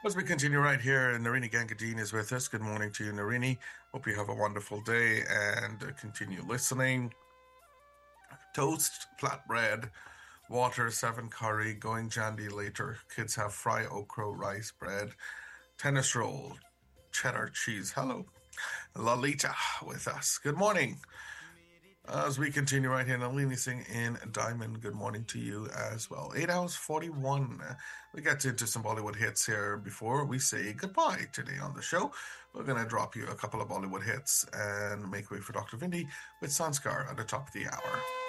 As we continue right here, Narini Gangadine is with us. Good morning to you, Narini. Hope you have a wonderful day and continue listening. Toast, flatbread, water, seven curry, going jandy later. Kids have fry okra rice bread, tennis roll, cheddar cheese. Hello, Lalita with us. Good morning. As we continue right here, Nalini Singh in Diamond, good morning to you as well. 8 hours 41. We get into some Bollywood hits here before we say goodbye today on the show. We're going to drop you a couple of Bollywood hits and make way for Dr. Vindi with Sanskar at the top of the hour.